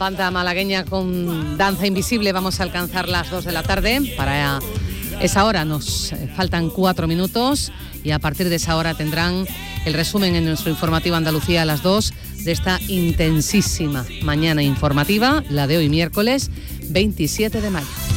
banda malagueña con Danza Invisible. Vamos a alcanzar las 2 de la tarde. Para esa hora nos faltan 4 minutos y a partir de esa hora tendrán el resumen en nuestro informativo Andalucía a las 2 de esta intensísima mañana informativa, la de hoy miércoles 27 de mayo.